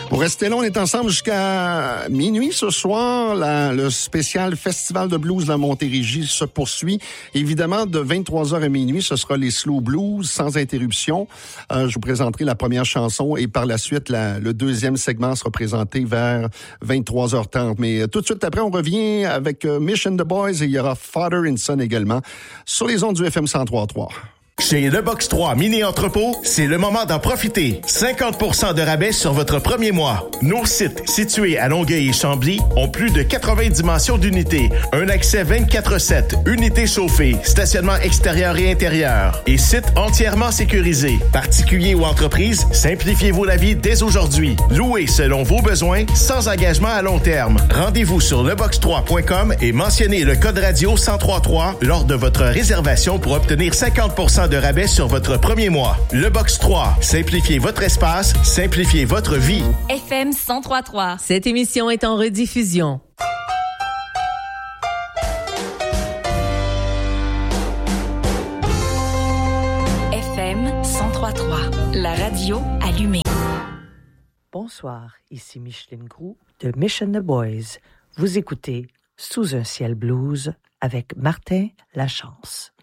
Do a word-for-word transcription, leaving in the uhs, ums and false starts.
Pour rester là, on est ensemble jusqu'à minuit ce soir. La, le spécial Festival de blues de la Montérégie se poursuit. Évidemment, de vingt-trois heures à minuit, ce sera les slow blues sans interruption. Euh, je vous présenterai la première chanson et par la suite, la, le deuxième segment sera présenté vers vingt-trois heures trente. Mais euh, tout de suite après, on revient avec euh, Mission the Boys et il y aura Father and Son également sur les ondes du F M cent trois trois. Chez Le Box trois Mini Entrepôt, c'est le moment d'en profiter. cinquante pour cent de rabais sur votre premier mois. Nos sites, situés à Longueuil et Chambly, ont plus de quatre-vingts dimensions d'unités. Un accès vingt-quatre sept, unités chauffées, stationnement extérieur et intérieur. Et site entièrement sécurisé. Particuliers ou entreprises, simplifiez-vous la vie dès aujourd'hui. Louez selon vos besoins, sans engagement à long terme. Rendez-vous sur le box trois point com et mentionnez le code radio cent trois trois lors de votre réservation pour obtenir cinquante pour cent de rabais sur votre premier mois. Le Box trois. Simplifiez votre espace, simplifiez votre vie. F M cent trois trois. Cette émission est en rediffusion. F M cent trois trois. La radio allumée. Bonsoir, ici Micheline Groux de Mission the Boys. Vous écoutez Sous un ciel blues avec Martin Lachance.